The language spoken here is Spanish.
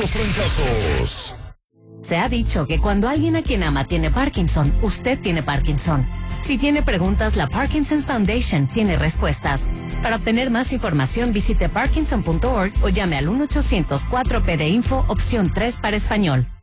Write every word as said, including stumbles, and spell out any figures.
los trancazos. Se ha dicho que cuando alguien a quien ama tiene Parkinson, usted tiene Parkinson. Si tiene preguntas, la Parkinson's Foundation tiene respuestas. Para obtener más información, visite parkinson punto org o llame al uno ochocientos cuatro P D Info, opción tres para español.